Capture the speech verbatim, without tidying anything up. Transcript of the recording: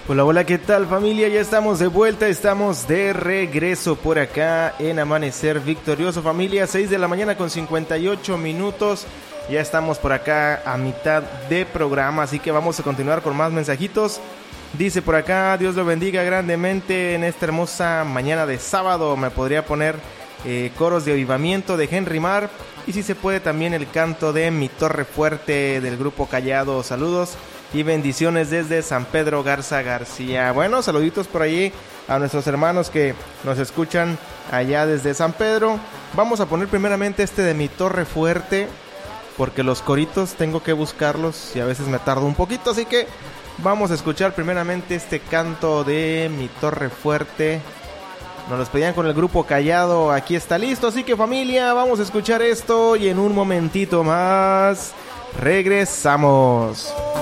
Hola, hola, ¿qué tal familia? Ya estamos de vuelta, estamos de regreso por acá en Amanecer Victorioso, familia, seis de la mañana con cincuenta y ocho minutos. Ya estamos por acá a mitad de programa, así que vamos a continuar con más mensajitos. Dice por acá, Dios lo bendiga grandemente en esta hermosa mañana de sábado. Me podría poner eh, coros de avivamiento de Henry Marr, y si se puede también el canto de Mi Torre Fuerte del grupo Callado. Saludos y bendiciones desde San Pedro Garza García. Bueno, saluditos por allí a nuestros hermanos que nos escuchan allá desde San Pedro. Vamos a poner primeramente este de Mi Torre Fuerte, porque los coritos tengo que buscarlos y a veces me tardo un poquito, así que vamos a escuchar primeramente este canto de Mi Torre Fuerte. Nos los pedían con el grupo Callado, aquí está listo, así que familia, vamos a escuchar esto y en un momentito más regresamos.